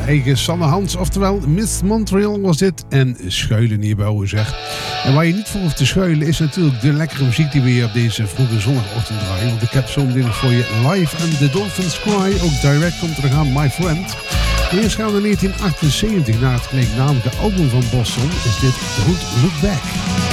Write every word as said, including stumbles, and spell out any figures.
eigen Sanne Hans, oftewel Miss Montreal was dit. En schuilen hierbij zeg. En waar je niet voor hoeft te schuilen is natuurlijk de lekkere muziek die we hier op deze vroege zondagochtend draaien. Want ik heb zo meteen voor je Live and the Dolphins Cry. Ook direct komt er gaan My Friend. Eerst gaan we in negentien achtenzeventig naar het gelijknamige album van Boston. Is dit Don't Look Back.